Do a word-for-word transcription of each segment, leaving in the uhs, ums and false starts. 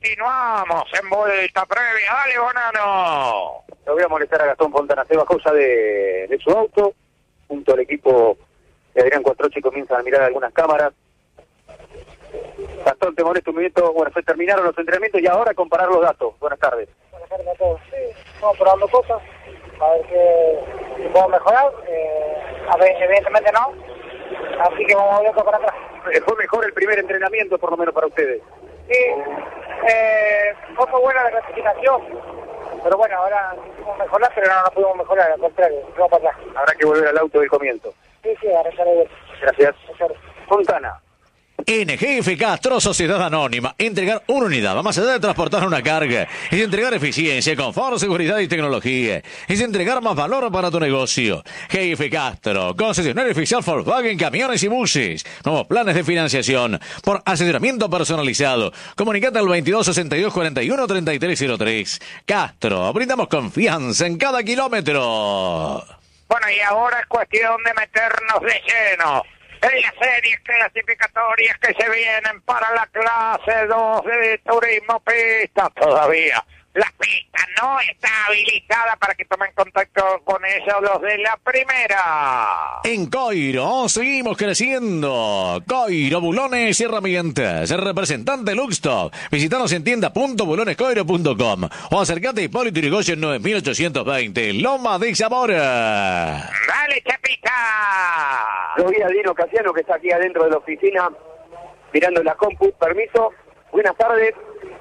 continuamos en vuelta previa. Dale, Bonano. Lo voy a molestar a Gastón Fontana. Se bajó ya de, de su auto, junto al equipo de Adrián Cuatrochi comienzan a mirar algunas cámaras. Gastón, te molesto un minuto. Bueno, se terminaron los entrenamientos y ahora comparar los datos. Buenas tardes. Buenas tardes a todos. Sí, estamos probando cosas, a ver qué si podemos mejorar. Eh, a ver, evidentemente no. Así que vamos a ver para atrás. ¿Fue mejor el primer entrenamiento, por lo menos para ustedes? Sí, eh, no fue buena la clasificación, pero bueno, ahora quisimos mejorar, pero no, no pudimos mejorar, al contrario, vamos para atrás. Habrá que volver al auto del comienzo. Sí, sí, ahora ya lo voy. Gracias. Fontana. En G F Castro, Sociedad Anónima, entregar una unidad, más allá de transportar una carga, es entregar eficiencia, confort, seguridad y tecnología, es entregar más valor para tu negocio. G F Castro, concesionario oficial Volkswagen, camiones y buses, nuevos planes de financiación, por asesoramiento personalizado. Comunicate al veintidós sesenta y dos cuarenta y uno treinta y tres cero tres. Castro, brindamos confianza en cada kilómetro. Bueno, y ahora es cuestión de meternos de lleno en las series clasificatorias que se vienen para la clase dos de turismo pista. Todavía la pista no está habilitada para que tomen contacto con ellos los de la primera. En Coiro seguimos creciendo. Coiro, bulones y herramientas. El representante Luxtop. Visítanos en tienda punto bulones coiro punto com o acercate a Hipólito Yrigoyen nueve mil ochocientos veinte, Loma de Zamora. ¡Dale, Chapita! Lo vi a Dino Casiano, que está aquí adentro de la oficina mirando la compu. Permiso. Buenas tardes.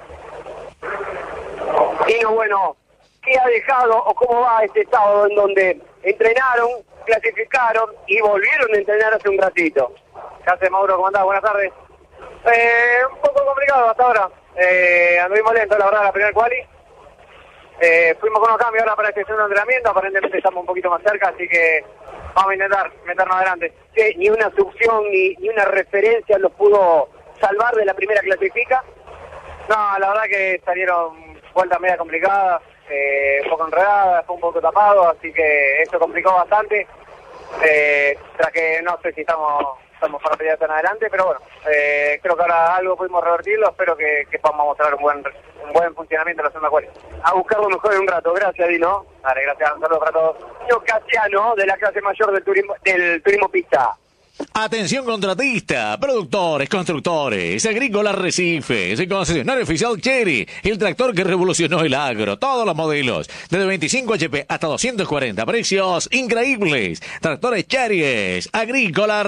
Dino, bueno, ¿qué ha dejado o cómo va este sábado en donde entrenaron, clasificaron y volvieron a entrenar hace un ratito? ¿Qué hace, Mauro? ¿Cómo andás? Buenas tardes. Eh, un poco complicado hasta ahora. Eh, anduvimos lento, la verdad, la primera quali. Eh, fuimos con unos cambios ahora para este segundo entrenamiento. Aparentemente estamos un poquito más cerca, así que vamos a intentar meternos adelante. Sí, ni una succión ni, ni una referencia los pudo salvar de la primera clasifica. No, la verdad que salieron vueltas media complicadas, eh, un poco enredadas, fue un poco tapado, así que eso complicó bastante. Eh, tras que no sé si estamos estamos para pelear tan adelante, pero bueno, eh, creo que ahora algo pudimos revertirlo. Espero que, que podamos mostrar un buen un buen funcionamiento en la segunda cual. A buscarlo mejor en un rato. Gracias, Dino. Vale, gracias. Un saludo para todos. Yo Casiano, de la clase mayor del turismo, del turismo pista. Atención contratista, productores, constructores, agrícolas Recifes, el concesionario oficial Cherry, el tractor que revolucionó el agro, todos los modelos, desde veinticinco H P hasta doscientos cuarenta, precios increíbles, tractores Cherry, agrícolas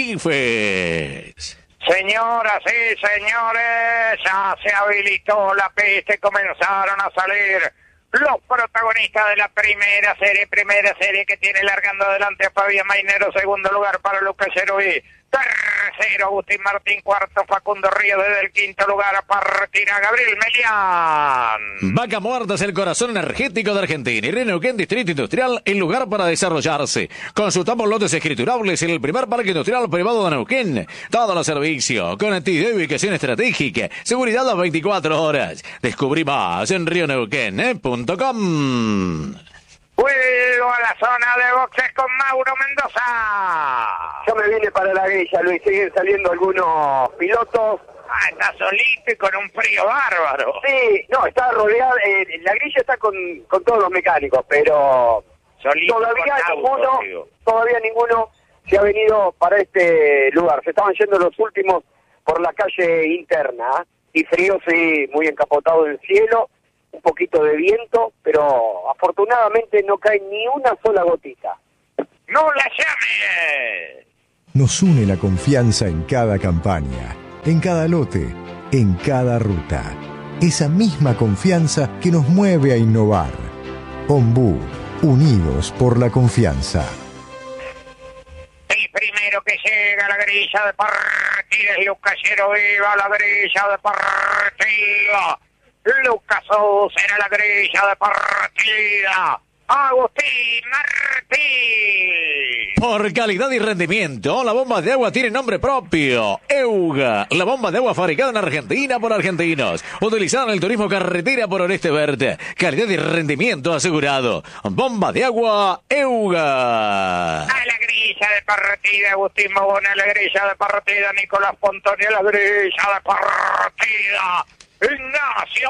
Recifes. Señoras y señores, ya se habilitó la pista y comenzaron a salir los protagonistas de la primera serie, primera serie que tiene largando adelante a Fabián Mainero, segundo lugar para Lucas Yeruí, tercero Agustín Martín, cuarto Facundo Ríos, desde el quinto lugar a partir a Gabriel Melián. Vaca Muerta es el corazón energético de Argentina y Neuquén Distrito Industrial, el lugar para desarrollarse. Consultamos lotes escriturables en el primer parque industrial privado de Neuquén. Todos los servicios, conectividad y ubicación estratégica, seguridad las veinticuatro horas. Descubrí más en río neuquén punto com. Vuelvo a la zona de boxes con Mauro Mendoza. Yo me vine para la grilla, Luis. Siguen saliendo algunos pilotos. Ah, está solito y con un frío bárbaro. Sí, no, está rodeado. Eh, la grilla está con, con todos los mecánicos, pero solito todavía auto, ninguno, digo. todavía ninguno se ha venido para este lugar. Se estaban yendo los últimos por la calle interna, ¿eh? Y frío, sí, muy encapotado del cielo. Un poquito de viento, pero afortunadamente no cae ni una sola gotita. ¡No la llame! Nos une la confianza en cada campaña, en cada lote, en cada ruta. Esa misma confianza que nos mueve a innovar. Ombú, unidos por la confianza. El primero que llega a la grilla de partida es Lucas Yeruí, a la grilla de partida. Lucas Sos era la grilla de partida. Agustín Martín. Por calidad y rendimiento, la bomba de agua tiene nombre propio. EUGA, la bomba de agua fabricada en Argentina por argentinos. Utilizada en el turismo carretera por Oeste Verde. Calidad y rendimiento asegurado. Bomba de agua EUGA. A la grilla de partida, Agustín Mogón, a la grilla de partida, Nicolás Pontoni, a la grilla de partida. Ignacio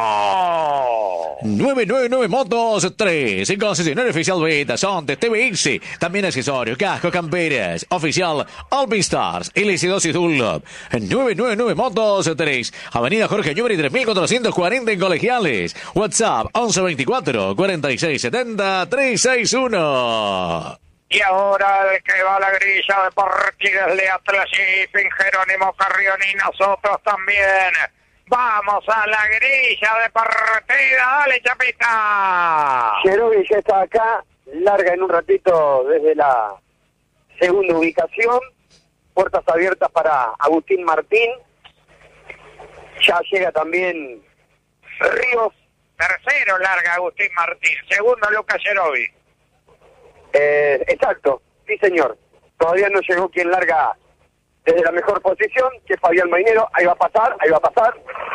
Bello. nueve nueve nueve Motos tres, en concesionario oficial Beta, Sonte, T V X, también accesorios, cascos, camperas, oficial Alpin Stars, L C dos y Dunlop. nueve nueve nueve Motos tres, Avenida Jorge Newbery tres mil cuatrocientos cuarenta en Colegiales. WhatsApp once veinticuatro cuarenta y seis setenta trescientos sesenta y uno. Y ahora el que va a la grilla de partidas de Atlas Shipping, Jerónimo Carrión y nosotros también. Vamos a la grilla de partida, dale Chapita. Cherovi ya está acá, larga en un ratito desde la segunda ubicación, puertas abiertas para Agustín Martín, ya llega también Ríos. Tercero larga Agustín Martín, segundo Lucas Cherovi. Eh, exacto, sí señor, todavía no llegó quien larga desde la mejor posición, que es Fabián Mainero. Ahí va a pasar, ahí va a pasar.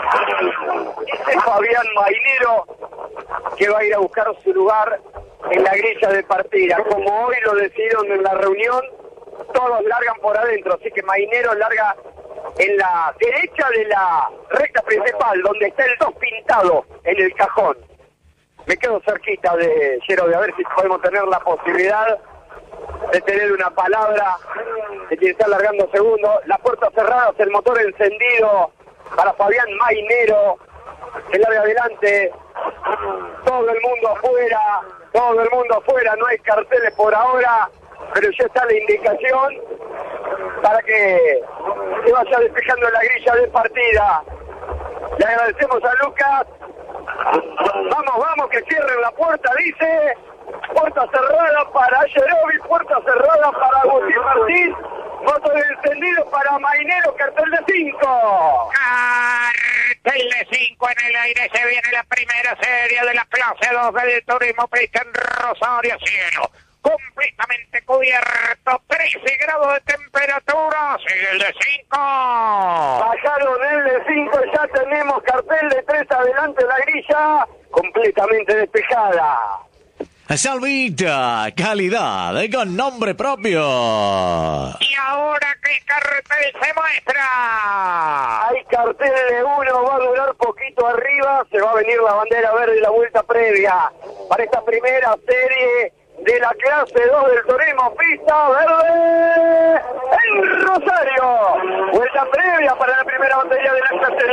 Dice Fabián Mainero que va a ir a buscar su lugar en la grilla de partida. Como hoy lo decidieron en la reunión, todos largan por adentro, así que Mainero larga en la derecha de la recta principal, donde está el dos pintado en el cajón. Me quedo cerquita de Yero, de a ver si podemos tener la posibilidad de tener una palabra de quien está largando segundo. Las puertas cerradas, el motor encendido para Fabián Mainero, que larga adelante. Todo el mundo afuera, todo el mundo afuera, no hay carteles por ahora, pero ya está la indicación para que se vaya despejando la grilla de partida. Le agradecemos a Lucas. Vamos, vamos, que cierren la puerta, dice. Puerta cerrada para Yerovi, puerta cerrada para Agustín Martín. Motor encendido para Mainero, cartel de cinco. Cartel de cinco en el aire, se viene la primera serie de la clase dos del Turismo Pista en Rosario Cielo. Completamente cubierto, trece grados de temperatura, sigue el de cinco. Bajaron el de cinco, ya tenemos cartel de tres adelante de la grilla, completamente despejada. Salvita, calidad con nombre propio. Y ahora qué cartel se muestra. Hay cartel de uno, va a durar poquito arriba, se va a venir la bandera verde y la vuelta previa para esta primera serie de la clase dos del Turismo Pista Verde en Rosario. Vuelta previa para la primera batería de la clase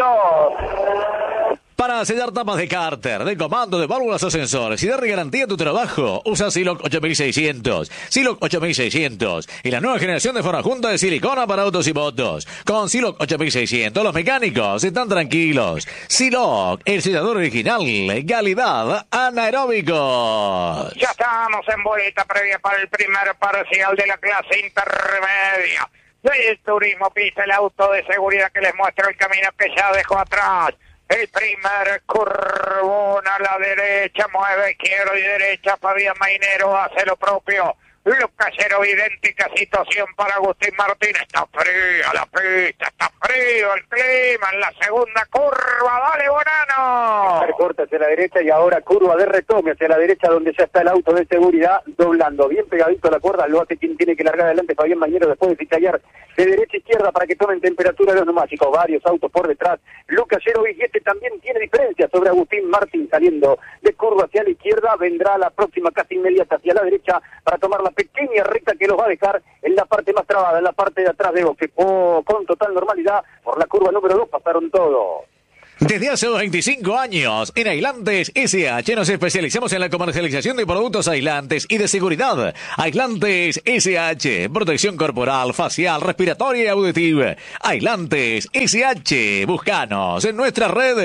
dos. Para sellar tapas de cárter, de comando, de válvulas o sensores y darle garantía a tu trabajo, usa Siloc ocho mil seiscientos. Siloc ocho mil seiscientos y la nueva generación de forma junta de silicona para autos y motos. Con Siloc ocho mil seiscientos los mecánicos están tranquilos. Siloc, el sellador original, calidad anaeróbicos. Ya estamos en vuelta previa para el primer parcial de la clase intermedia del Turismo Pista, el auto de seguridad que les muestra el camino que ya dejó atrás. El primer curvón a la derecha, mueve izquierda y derecha, Fabián Mainero hace lo propio. Lucas Cherovi, idéntica situación para Agustín Martín. Está fría la pista, está frío el clima en la segunda curva. ¡Dale, Bonano! Corta hacia la derecha y ahora curva de retome hacia la derecha donde ya está el auto de seguridad doblando. Bien pegadito a la cuerda, lo hace quien tiene que largar adelante, Fabián Mainero, después de fitallar de derecha a izquierda para que tomen temperatura los neumáticos. Varios autos por detrás. Lucas Cherovi, y este también tiene diferencia sobre Agustín Martín, saliendo de curva hacia la izquierda. Vendrá la próxima casi inmediata hacia la derecha para tomar la pequeña recta que los va a dejar en la parte más trabada, en la parte de atrás de boxe. Oh, con total normalidad, por la curva número dos pasaron todos. Desde hace veinticinco años, en Aislantes S H nos especializamos en la comercialización de productos aislantes y de seguridad. Aislantes S H, protección corporal, facial, respiratoria y auditiva. Aislantes S H, búscanos en nuestras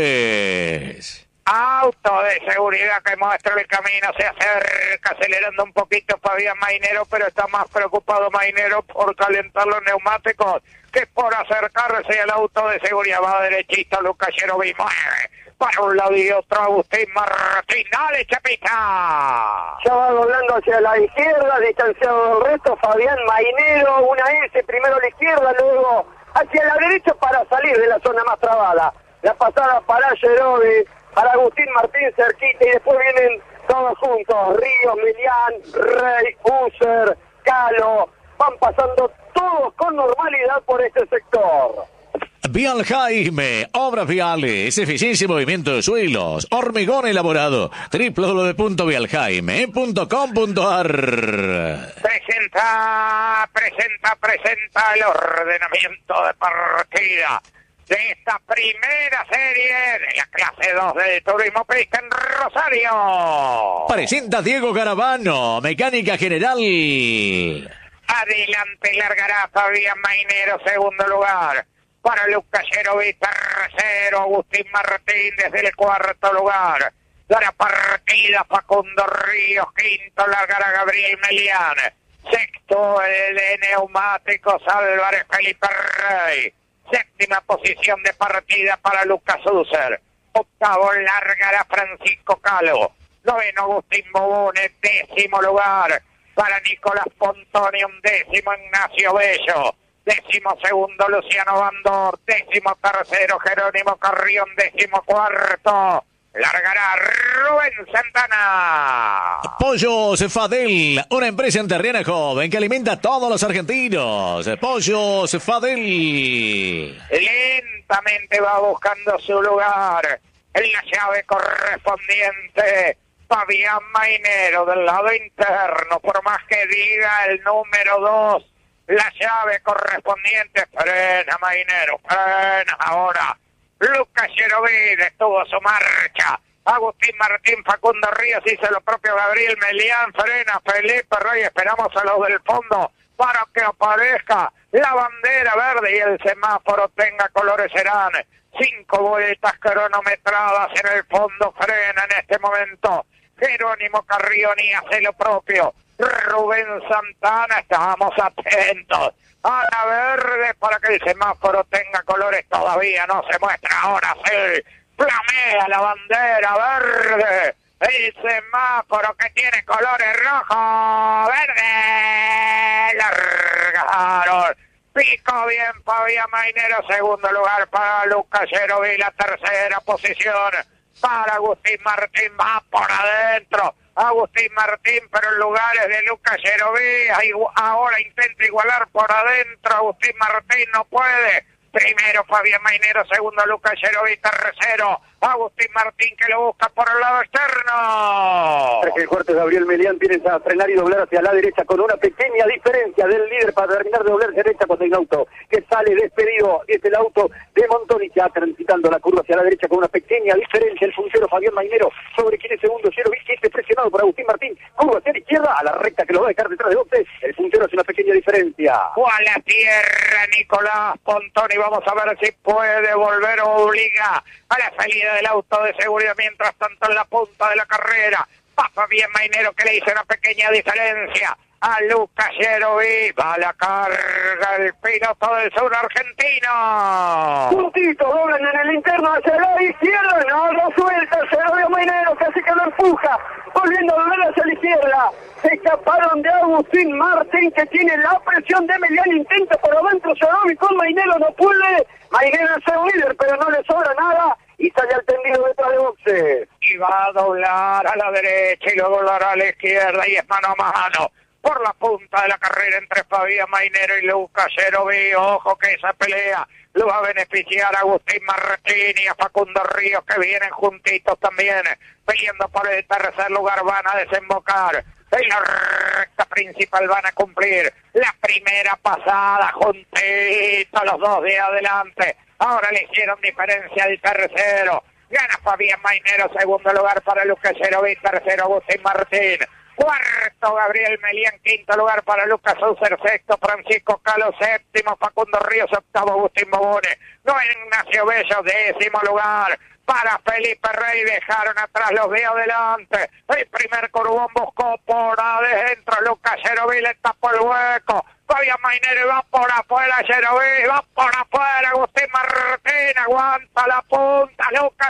redes. Auto de seguridad que muestra el camino, se acerca acelerando un poquito Fabián Mainero, pero está más preocupado Mainero por calentar los neumáticos que por acercarse al auto de seguridad. Va derechito Lucas Cherovi, mueve para un lado y otro Agustín Martín. ¡Dale, Chapita! Ya va doblando hacia la izquierda, distanciado del resto, Fabián Mainero, una S, primero a la izquierda, luego hacia la derecha para salir de la zona más trabada. La pasada para Cherovi, para Agustín Martín cerquita, y después vienen todos juntos, Ríos, Milián, Rey, User, Calo, van pasando todos con normalidad por este sector. Vial Jaime, obras viales, eficiencia y movimiento de suelos, hormigón elaborado, doble u doble u doble u punto vial jaime punto com punto a r. Presenta, presenta, presenta el ordenamiento de partida de esta primera serie de la clase dos del turismo pista en Rosario. Presenta Diego Garavano, mecánica general. Adelante largará Fabián Mainero, segundo lugar. Para Lucas Yerovi, tercero. Agustín Martín desde el cuarto lugar. Dará partida Facundo Ríos, quinto largará Gabriel Melián. Sexto el de neumáticos Álvarez Felipe Rey. Séptima posición de partida para Lucas User. Octavo largará Francisco Calo. Noveno Agustín Bobone, décimo lugar para Nicolás Pontoni, un décimo Ignacio Bello. Décimo segundo Luciano Bandor. Décimo tercero Jerónimo Carrión. Décimo cuarto largará Rubén Santana. Pollos Fadel, una empresa enterriana joven que alimenta a todos los argentinos. Pollos Fadel. Lentamente va buscando su lugar en la llave correspondiente. Fabián Mainero del lado interno, por más que diga el número dos, la llave correspondiente. Frena Mainero, frena ahora. Lucas Yerovi detuvo su marcha. Agustín Martín, Facundo Ríos hizo lo propio. Gabriel Melián, frena Felipe Rey. Esperamos a los del fondo para que aparezca la bandera verde y el semáforo tenga colores. Serán cinco vueltas cronometradas en el fondo. Frena en este momento Jerónimo Carrioni, hace lo propio. Rubén Santana, estamos atentos a la verde para que el semáforo tenga colores. Todavía no se muestra, ahora sí flamea la bandera verde, el semáforo que tiene colores rojo, verde, largaron. Pico bien Fabián Mainero, segundo lugar para Lucas Yerovi, la tercera posición para Agustín Martín, va por adentro Agustín Martín, pero en lugares de Lucas Yerovi, ahora intenta igualar por adentro, Agustín Martín no puede. Primero Fabián Mainero, segundo Lucas Yerovi, tercero Agustín Martín que lo busca por el lado externo. El cuarto Gabriel Melián tiene a frenar y doblar hacia la derecha con una pequeña diferencia del líder para terminar de doblar derecha cuando hay un auto que sale despedido. Es el auto de Montoni ya transitando la curva hacia la derecha con una pequeña diferencia. El puntero Fabián Mainero sobre quien es segundo Yerovi, que esté presionado por Agustín Martín. Curva hacia la izquierda a la recta que lo va a dejar detrás de Bote. El puntero hace una pequeña diferencia. O a la tierra Nicolás Pontoni. Vamos a ver si puede volver o obliga a la salida del auto de seguridad. Mientras tanto en la punta de la carrera va Fabián Mainero que le hizo una pequeña diferencia a Lucas Yerovi. Va a la carga el piloto del sur argentino. Puntitos doblan en el interno hacia la izquierda. No lo suelta Fabián Mainero, casi que lo empuja. Volviendo a volver hacia la izquierda. Se escaparon de Agustín Martín que tiene la presión de Melián. Intenta por adentro Yerovi con Mainero, no puede. Mainero es el líder, pero no le sobra nada. Y sale al tendido detrás de boxe. Y va a doblar a la derecha y luego doblará a la izquierda y es mano a mano por la punta de la carrera entre Fabián Mainero y Lucas Yerovi. Ojo que esa pelea lo va a beneficiar a Agustín Martín y a Facundo Ríos que vienen juntitos también peleando por el tercer lugar. Van a desembocar en la recta principal, van a cumplir la primera pasada juntitos los dos de adelante. Ahora le hicieron diferencia al tercero. Gana Fabián Mainero, segundo lugar para Lucas Yerovi, tercero Agustín Martín. Cuarto Gabriel Melián, quinto lugar para Lucas User, sexto Francisco Calo, séptimo Facundo Ríos, octavo Agustín Bobone, noveno Ignacio Bello, décimo lugar para Felipe Rey. Dejaron atrás los de adelante. El primer Curubón buscó por adentro. Lucas Yerovi le tapó el hueco. Fabián Mainero va por afuera. Yerovi va por afuera. Agustín Martín aguanta la punta. Lucas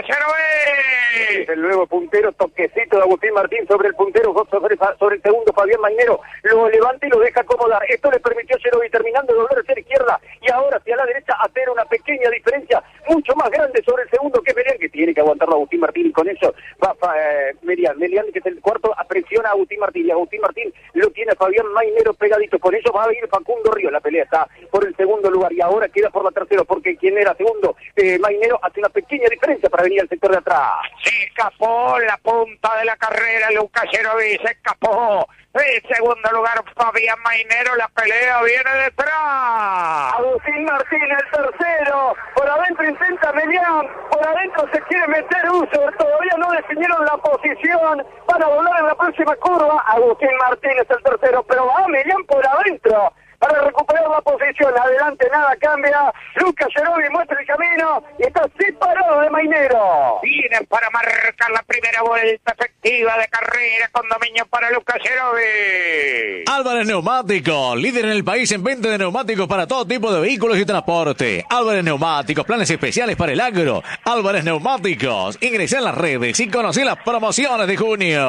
Yerovi. El nuevo puntero, toquecito de Agustín Martín sobre el puntero, sobre, sobre el segundo Fabián Mainero. Lo levanta y lo deja acomodar. Esto le permitió a Yerovi terminando de doblar hacia la izquierda y ahora hacia la derecha hacer una pequeña diferencia mucho más grande sobre el segundo que es Melián, que tiene que aguantarlo Agustín Martín y con eso va eh, Melián, Melián que es el cuarto, presiona a Agustín Martín y Agustín Martín lo tiene a Fabián Mainero pegadito, por eso va a ir Facundo Ríos, la pelea está por el segundo lugar y ahora queda por la tercera porque quien era segundo, eh, Mainero hace una pequeña diferencia para venir al sector de atrás. Se escapó la punta de la carrera, Lucas Yerovi se escapó. En segundo lugar, Fabián Mainero, la pelea viene detrás. Agustín Martín, el tercero. Por adentro intenta Melián, por adentro se quiere meter User, todavía no definieron la posición para volar en la próxima curva. Agustín Martín es el tercero, pero va Melián por adentro para recuperar la posición. Adelante nada cambia. Lucas Yerovi muestra el camino y está separado de Mainero. Viene para marcar la primera vuelta efectiva de carrera con dominio para Lucas Yerovi. Álvarez Neumáticos, líder en el país en venta de neumáticos para todo tipo de vehículos y transporte. Álvarez Neumáticos, planes especiales para el agro. Álvarez Neumáticos, ingresé en las redes y conocí las promociones de junio.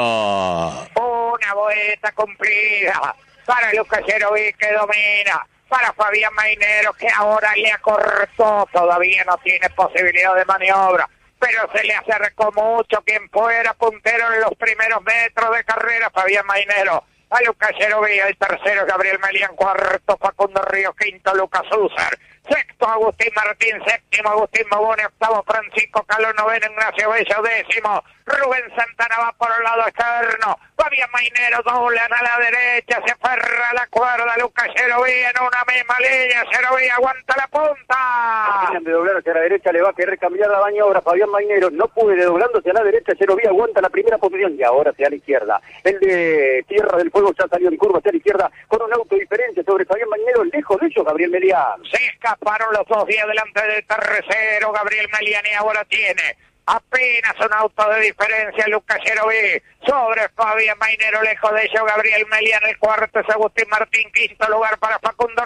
Una vuelta cumplida para Lucas Yerovi que domina, para Fabián Mainero que ahora le acortó, todavía no tiene posibilidad de maniobra, pero se le acercó mucho quien fuera puntero en los primeros metros de carrera, Fabián Mainero. A Lucas Yerovi, el tercero Gabriel Melián, cuarto Facundo Ríos, quinto Lucas User, sexto Agustín Martín, séptimo Agustín Bobone, octavo Francisco Caló, noveno Ignacio Bello, décimo Rubén Santana va por el lado externo, Fabián Mainero doblan a la derecha, se aferra a la cuerda, Lucas Yerovi en una misma línea, Yerovi aguanta la punta. De doblar hacia la derecha le va a querer cambiar la maniobra, Fabián Mainero no puede, doblándose a la derecha, Yerovi aguanta la primera posición y ahora hacia la izquierda. El de Tierra del Fuego ya salió en curva hacia la izquierda con un auto diferente sobre Fabián Mainero, lejos de ellos Gabriel Melián. Se escaparon los dos días delante del tercero, Gabriel Melián y ahora tiene apenas un auto de diferencia, Lucas Yerovi sobre Fabián Mainero, lejos de ellos Gabriel Melián, el cuarto es Agustín Martín, quinto lugar para Facundo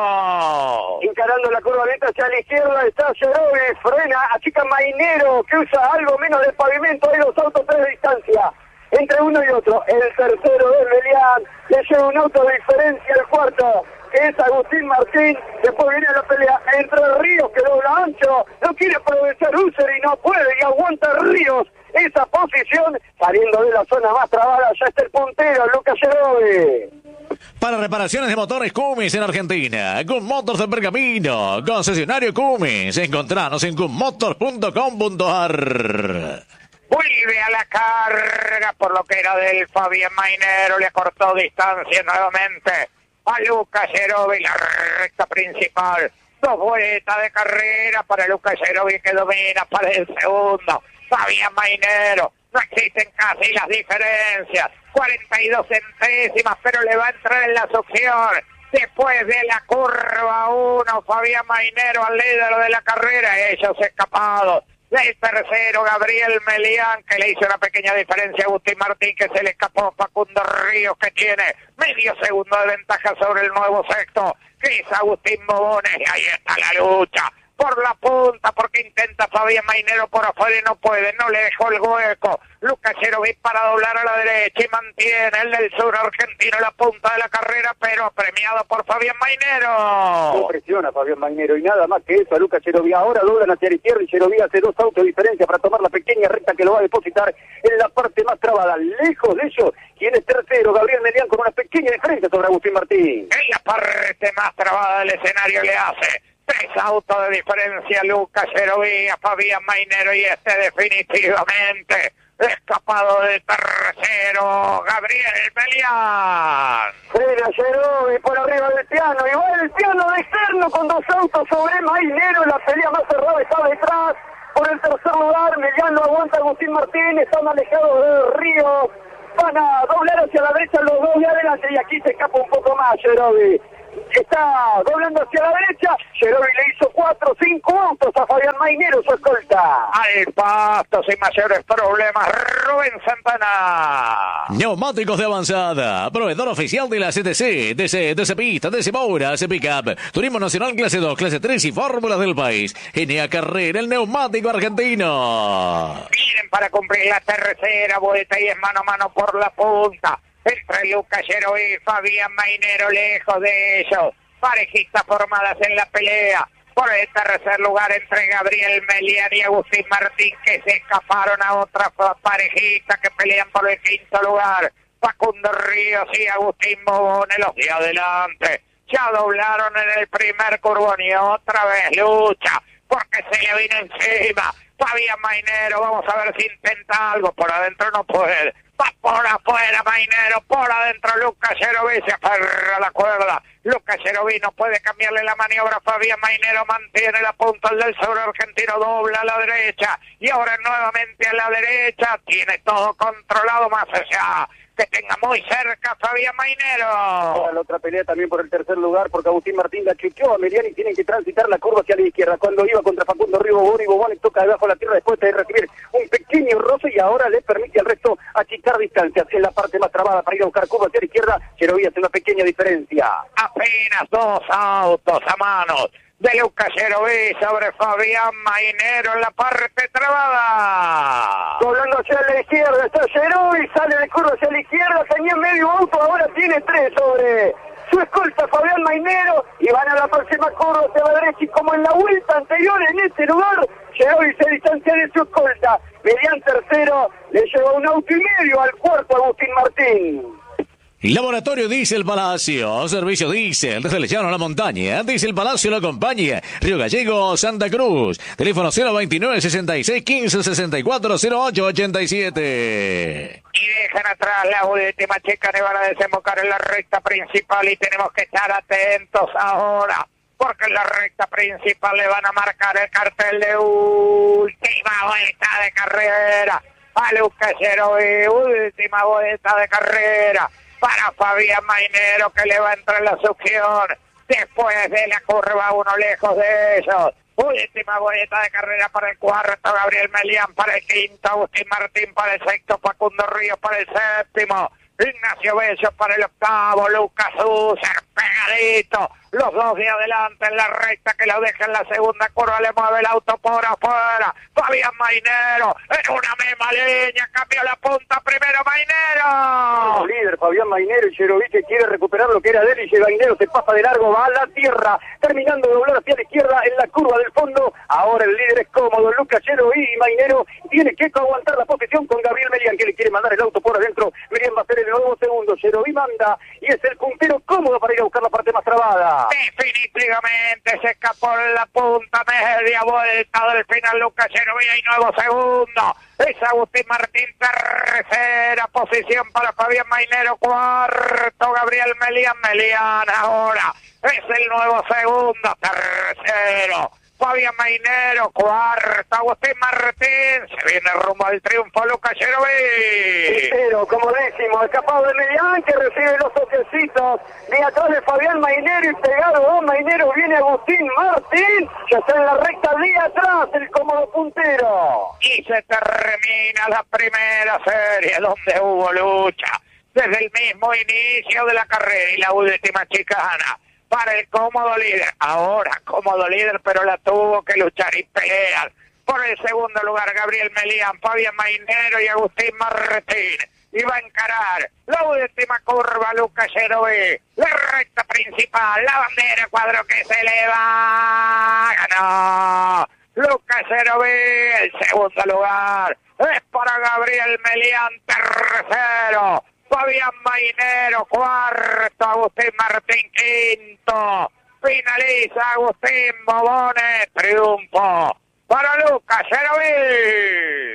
Ríos. Encarando la curva lenta hacia la izquierda está Yerovi, frena, achica Mainero que usa algo menos de pavimento, hay dos autos tres de distancia entre uno y otro, el tercero es Melián, le lleva un auto de diferencia el cuarto, que es Agustín Martín, después viene la pelea entre Ríos que dobla ancho, no quiere aprovechar User y no puede, y aguanta Ríos esa posición, saliendo de la zona más trabada, ya está el puntero, Lucas Yerovi. Para reparaciones de motores Cummins en Argentina, Gun Motors de Pergamino, concesionario Cummins, encontranos en gun motors punto com punto a r. Vuelve a la carga por lo que era del Fabián Mainero, le acortó distancia nuevamente a Lucas Yerovi, la recta principal, dos vueltas de carrera para Lucas Yerovi que domina para el segundo, Fabián Mainero, no existen casi las diferencias, cuarenta y dos centésimas, pero le va a entrar en la succión, después de la curva uno, Fabián Mainero al líder de la carrera, ellos escapados. El tercero, Gabriel Melián, que le hizo una pequeña diferencia a Agustín Martín, que se le escapó Facundo Ríos, que tiene medio segundo de ventaja sobre el nuevo sexto, que es Agustín Bobone. Y ahí está la lucha por la punta, porque intenta Fabián Mainero por afuera y no puede, no le dejó el hueco. Lucas Yerovi para doblar a la derecha y mantiene el del sur argentino la punta de la carrera, pero premiado por Fabián Mainero. No presiona Fabián Mainero y nada más que eso a Lucas Yerovi. Ahora doblan hacia la izquierda y Yerovi hace dos autos de diferencia para tomar la pequeña recta que lo va a depositar en la parte más trabada. Lejos de ellos, quien es tercero, Gabriel Melián, con una pequeña diferencia sobre Agustín Martín. En la parte más trabada del escenario le hace tres autos de diferencia Lucas Yerovi a Fabián Mainero y este definitivamente escapado del tercero, Gabriel Melián. Frena Yerovi por arriba del piano y va el piano de externo con dos autos sobre Mainero, la pelea más cerrada está detrás. Por el tercer lugar, Melián lo aguanta Agustín Martín, están alejados de Ríos, van a doblar hacia la derecha los dos de adelante y aquí se escapa un poco más Yerovi. Está doblando hacia la derecha, Yerovi le hizo cuatro, cinco autos a Fabián Mainero, su escolta. Al pasto sin mayores problemas, Rubén Santana. Neumáticos de avanzada, proveedor oficial de la C T C, D C, D C Pista, D C Moura, C Pickup, Turismo Nacional Clase dos, Clase tres y Fórmulas del país. Enea Carrera, el neumático argentino. Vienen para cumplir la tercera vuelta y es mano a mano por la punta. Entre Lucas Yerovi y Fabián Mainero, lejos de ellos. Parejitas formadas en la pelea. por el tercer lugar entre Gabriel Melián y Agustín Martín, que se escaparon a otra parejita que pelean por el quinto lugar. Facundo Ríos y Agustín Bobone, los de adelante, ya doblaron en el primer curbón y otra vez lucha, porque se le vino encima Fabián Mainero. Vamos a ver si intenta algo, por adentro no puede, va por afuera Mainero, por adentro Lucas Yeroví, se aferra a la cuerda. Lucas Yeroví no puede cambiarle la maniobra. Fabián Mainero mantiene la punta, el del sur argentino dobla a la derecha y ahora nuevamente a la derecha, tiene todo controlado, más allá que tenga muy cerca Fabián Mainero. Ahora la otra pelea también por el tercer lugar, porque Agustín Martín la chequeó a Melián y tienen que transitar la curva hacia la izquierda. Cuando iba contra Facundo Río, Bobone y Bobone toca debajo de la tierra después de recibir un pequeño roce y ahora le permite al resto achicar distancias. En la parte más trabada para ir a buscar curva hacia la izquierda, Yeroví hace una pequeña diferencia. Apenas dos autos a manos de Lucas Yeroví sobre Fabián Mainero en la parte trabada. Doblando hacia la izquierda está Yeroví, sale de curva hacia la izquierda, tenía medio auto, ahora tiene tres sobre su escolta Fabián Mainero y van a la próxima curva hacia la derecha y como en la vuelta anterior en ese lugar, Yeroví se distancia de su escolta. Melián tercero, le lleva un auto y medio al cuarto Agustín Martín. Laboratorio Diesel Palacio, servicio diésel desde Lechano a la montaña. Diesel Palacio lo acompaña. Río Gallego, Santa Cruz. Teléfono cero veintinueve, sesenta y seis, quince, sesenta y cuatro, cero ocho, ochenta y siete. Y dejan atrás la última chica, le van a desembocar en la recta principal y tenemos que estar atentos ahora, porque en la recta principal le van a marcar el cartel de última vuelta de carrera a Lucas Yeroví, última vuelta de carrera para Fabián Mainero, que le va a entrar la succión después de la curva uno lejos de ellos. Última vuelta de carrera para el cuarto, Gabriel Melián, para el quinto, Agustín Martín para el sexto, Facundo Ríos para el séptimo, Ignacio Bello para el octavo, Lucas User pegadito, los dos de adelante en la recta que lo deja en la segunda curva, le mueve el auto por afuera, Fabián Mainero en una misma línea, cambia la punta primero Mainero. El líder Fabián Mainero y Yeroví que quiere recuperar lo que era de él y Mainero se pasa de largo, va a la tierra, terminando de doblar hacia la izquierda en la curva del fondo. Ahora el líder es cómodo, Lucas Yeroví y Mainero tiene que aguantar la posición con Gabriel Melián, que le quiere mandar el auto por adentro. Melián va a ser el nuevo segundo, Yeroví manda y es el puntero cómodo para ir a buscar la parte más trabada. Definitivamente se escapó en la punta, media vuelta del final Lucas Yeroví y nuevo segundo. Es Agustín Martín, tercera posición para Fabián Mainero, cuarto Gabriel Melián, Melián ahora es el nuevo segundo, tercero Fabián Mainero, cuarto Agustín Martín, se viene rumbo al triunfo Lucas Yeroví. Pero como décimo, escapado de Melián que recibe los toquecitos de atrás de Fabián Mainero y pegado a Mainero viene Agustín Martín, ya está en la recta de atrás el cómodo puntero. Y se termina la primera serie donde hubo lucha desde el mismo inicio de la carrera y la última chicana para el cómodo líder. Ahora cómodo líder, pero la tuvo que luchar y pelear por el segundo lugar Gabriel Melián, Fabián Mainero y Agustín Martín. Y va a encarar la última curva Lucas Yeroví, la recta principal, la bandera cuadro que se eleva, ganó Lucas Yeroví. El segundo lugar es para Gabriel Melián, tercero Fabián Mainero, cuarto Agustín Martín, quinto finaliza Agustín Bobone, triunfo para Lucas Yeroví.